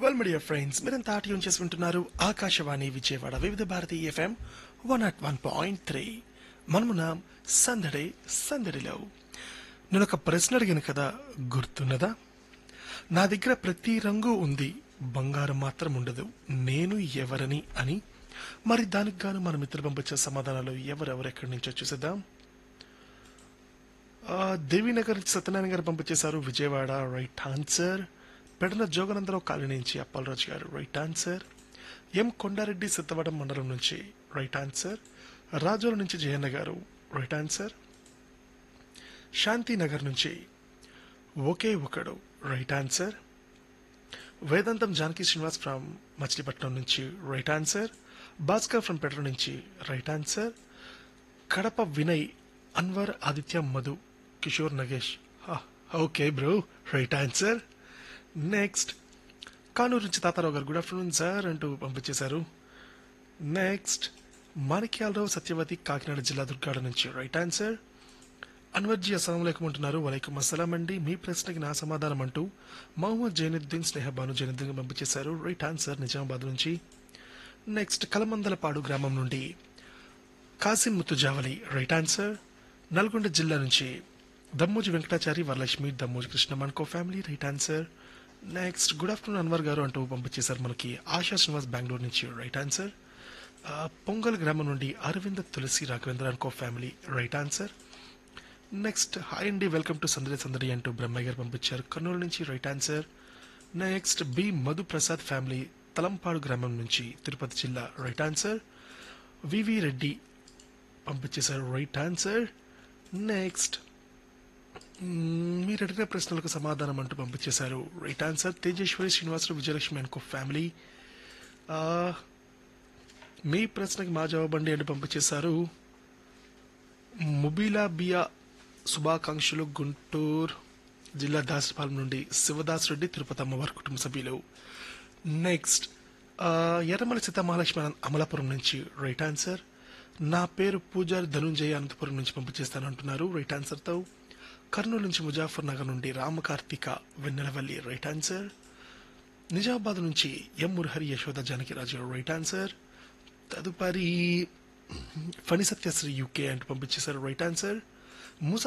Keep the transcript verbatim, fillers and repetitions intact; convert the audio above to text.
Well media friends మీరంతా tune చేసి వింటున్నారు ఆకాశవాణి విజయవాడ వివిధ Bharati FM one not one point three మనమున సందడి సందడిలో నేను ఒక ప్రశ్న అడిగాను కదా గుర్తున్నదా? నా దగ్గర ప్రతి రంగు ఉంది, బంగారం మాత్రం ఉండదు, నేను ఎవరని అని. మరి దానికి గాను మన మిత్రులు పంపించే సమాధానాలు ఎవరెవరు ఎక్కడి నుంచో చూసేద్దాం. ఆ, దేవీనగర్ నుంచి సత్యనారాయణ గారు పంపించేశారు, Vijayawada right answer. Pedana Jogananda Rao colony నుంచి అప్పలరాజు గారు రైట్ ఆన్సర్. ఎం కొండారెడ్డి సిద్ధవడం మండలం నుంచి రైట్ ఆన్సర్. రాజోల నుంచి జయన్న గారు రైట్ ఆన్సర్. శాంతినగర్ నుంచి ఒకే ఒకడు right answer. Vedantam Janaki Srinivas from Machilipatnam నుంచి రైట్ ఆన్సర్. భాస్కర్ ఫ్రమ్ పెట్ర నుంచి right answer. Kadapa Vinay, Anwar, Aditya, Madhu, Kishore, Nagesh okay bro right answer. Next Kanuru నుంచి తాతారావు గారు గుడ్ ఆఫ్టర్నూన్ సార్ అంటూ పంపించేశారు. నెక్స్ట్ మాణిక్యాలరావు సత్యవతి కాకినాడ జిల్లా దుర్గాడ నుంచి రైట్ ఆన్సర్. అన్వర్జీ అస్సలాం అంటున్నారు. వలైకుం అస్సలాం అండి, మీ ప్రశ్నకి నా సమాధానం అంటూ మహమ్మద్ జైనుద్దీన్ స్నేహబాను జైనుద్దీన్ పంపించేశారు రైట్ ఆన్సర్ నిజామాబాద్ నుంచి. నెక్స్ట్ కలమందలపాడు గ్రామం నుండి కాసిం ముత్తుజావలి రైట్ ఆన్సర్. నల్గొండ జిల్లా నుంచి Dammoji Venkatachari, Varalakshmi, Dammoji Krishna మన్కో family right answer. Next good afternoon Anwar గారు అంటూ పంపించేశారు మనకి ఆశా శ్రీనివాస్ బెంగళూరు నుంచి రైట్ ఆన్సర్. పొంగల్ గ్రామం నుండి అరవింద్, తులసి, రాఘవేంద్ర అనుకో family right answer. Next hi అండి, వెల్కమ్ టు సందడి సందడి అంటూ బ్రహ్మయ్య గారు పంపించారు కర్నూలు నుంచి right answer. Next B Madhu Prasad family Talampadu గ్రామం నుంచి తిరుపతి జిల్లా రైట్ ఆన్సర్. వివి రెడ్డి పంపించేశారు రైట్ ఆన్సర్. నెక్స్ట్ మీరు అడిగిన ప్రశ్నలకు సమాధానం అంటూ పంపించేశారు రైట్ ఆన్సర్. తేజేశ్వరి, శ్రీనివాసరావు, విజయలక్ష్మి అనుకో ఫ్యామిలీ. మీ ప్రశ్నకి మా జవాబండి అంటూ పంపించేశారు. ముబీలా బియా శుభాకాంక్షలు, గుంటూరు జిల్లా దాసపాలెం నుండి శివదాస్ రెడ్డి, తిరుపతి అమ్మవారి కుటుంబ సభ్యులు. నెక్స్ట్ ఎర్రమల సీతామహాలక్ష్మి అమలాపురం నుంచి రైట్ ఆన్సర్. నా పేరు పూజారి ధనుంజయ, అనంతపురం నుంచి పంపించేస్తాను అంటున్నారు రైట్ ఆన్సర్తో. కర్నూలు నుంచి ముజాఫర్ నగర్ నుండి రామకార్తిక వెన్నెలవల్లి రైట్ ఆన్సర్. నిజామాబాద్ నుంచి ఎం మురహరి, యశోద, జానకిరాజు రైట్ ఆన్సర్. తదుపరి ఫణి సత్యశ్రీ యూకే అంటూ పంపించేశారు రైట్ ఆన్సర్.